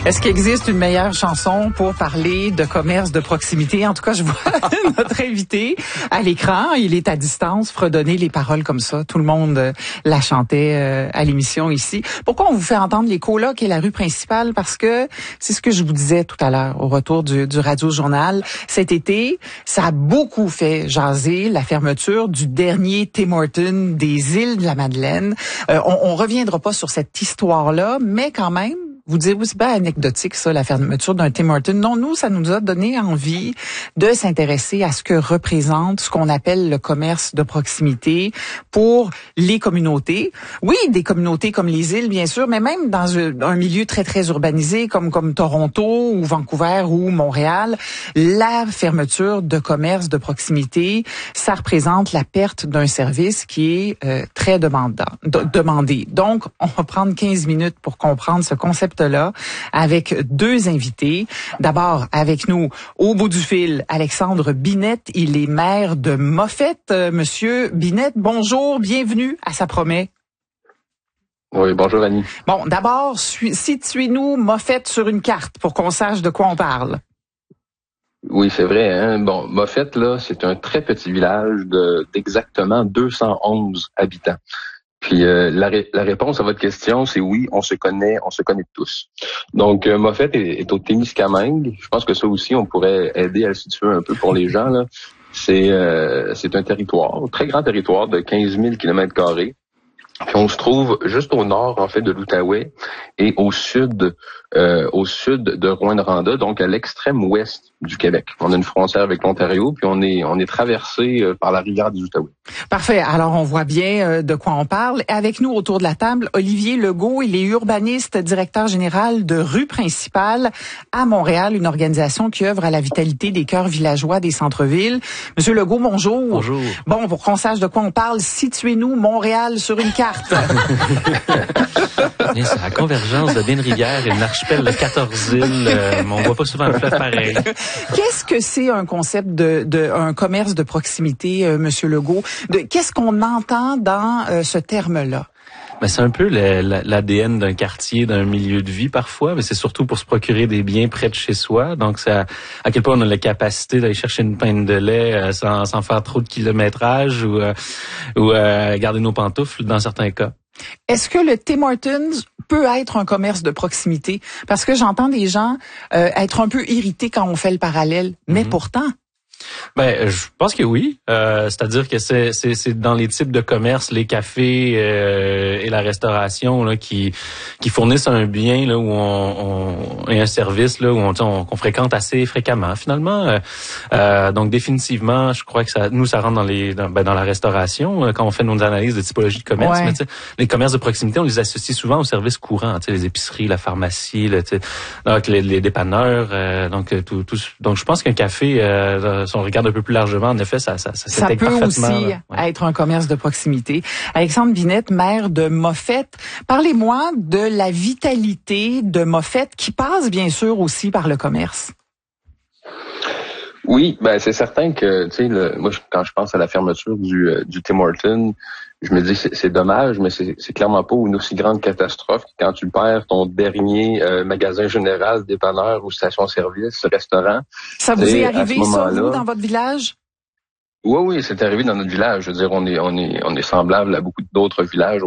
Est-ce qu'il existe une meilleure chanson pour parler de commerce de proximité? En tout cas, je vois notre invité à l'écran. Il est à distance, fredonner les paroles comme ça. Tout le monde la chantait à l'émission ici. Pourquoi on vous fait entendre les colocs et la rue principale? Parce que c'est ce que je vous disais tout à l'heure au retour du Radio-Journal. Cet été, ça a beaucoup fait jaser la fermeture du dernier Tim Hortons des îles de la Madeleine. On reviendra pas sur cette histoire-là, mais quand même, vous disiez, oui, c'est pas anecdotique, ça, la fermeture d'un Tim Hortons. Non, nous, ça nous a donné envie de s'intéresser à ce que représente ce qu'on appelle le commerce de proximité pour les communautés. Oui, des communautés comme les îles, bien sûr, mais même dans un milieu très, très urbanisé comme Toronto ou Vancouver ou Montréal, la fermeture de commerce de proximité, ça représente la perte d'un service qui est très demandé. Donc, on va prendre 15 minutes pour comprendre ce concept là avec deux invités. D'abord, avec nous, au bout du fil, Alexandre Binette. Il est maire de Moffett. Monsieur Binette, bonjour, bienvenue à Ça promet. Oui, bonjour Annie. Bon, d'abord, situez-nous Moffett sur une carte pour qu'on sache de quoi on parle. Oui, c'est vrai. Hein? Bon, Moffett, là, c'est un très petit village d'exactement 211 habitants. Puis la réponse à votre question, c'est oui, on se connaît tous. Donc Moffett est au Témiscamingue. Je pense que ça aussi, on pourrait aider à le situer un peu pour les gens. Là. C'est un territoire, un très grand territoire de 15 000 km². Puis on se trouve juste au nord, en fait, de l'Outaouais et au sud de Rouyn-Noranda, donc à l'extrême ouest du Québec. On a une frontière avec l'Ontario, puis on est traversé par la rivière des Outaouais. Parfait. Alors, on voit bien de quoi on parle. Avec nous, autour de la table, Olivier Legault. Il est urbaniste, directeur général de Rue Principale à Montréal, une organisation qui œuvre à la vitalité des cœurs villageois des centres-villes. Monsieur Legault, bonjour. Bonjour. Bon, pour qu'on sache de quoi on parle, situez-nous Montréal sur une carte. C'est la convergence de Béne-Rivière et une archipel de 14 îles. Mais on voit pas souvent un fleuve pareil. Qu'est-ce que c'est un concept un commerce de proximité, Monsieur Legault? Qu'est-ce qu'on entend dans ce terme-là? Ben, c'est un peu l'ADN d'un quartier, d'un milieu de vie parfois, mais c'est surtout pour se procurer des biens près de chez soi. Donc, ça, à quel point on a la capacité d'aller chercher une pinte de lait sans faire trop de kilométrage ou garder nos pantoufles dans certains cas. Est-ce que le Tim Hortons peut être un commerce de proximité? Parce que j'entends des gens être un peu irrités quand on fait le parallèle, mais pourtant... Ben, je pense que oui. C'est-à-dire que c'est dans les types de commerce, les cafés et la restauration là qui fournissent un bien là où et un service là où qu'on fréquente assez fréquemment. Finalement, donc définitivement, je crois que ça rentre dans la restauration quand on fait nos analyses de typologie de commerce. Ouais. Mais les commerces de proximité, on les associe souvent aux services courants, les épiceries, la pharmacie, donc les dépanneurs, donc tout. Donc je pense qu'un café si on regarde un peu plus largement, en effet, ça peut aussi être un commerce de proximité. Alexandre Binette, maire de Moffett, parlez-moi de la vitalité de Moffett qui passe bien sûr aussi par le commerce. Oui, ben c'est certain que moi quand je pense à la fermeture du Tim Hortons, je me dis c'est dommage, mais c'est clairement pas une aussi grande catastrophe que quand tu perds ton dernier magasin général, dépanneur ou station-service, restaurant. Ça vous est arrivé ça vous dans votre village? Oui, c'est arrivé dans notre village. Je veux dire, on est semblable à beaucoup d'autres villages